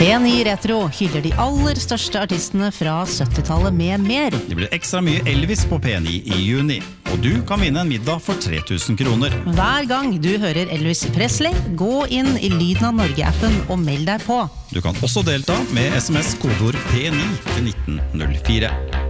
P9 Retro hyller de aller største artistene fra 70-tallet med mer. Det blir ekstra mye Elvis på P9 i juni, og du kan vinne en middag for 3000 kroner. Hver gang du hører Elvis Presley, gå inn i Lyden av Norge-appen og meld deg på. Du kan også delta med SMS-kodeord P9 til 1904.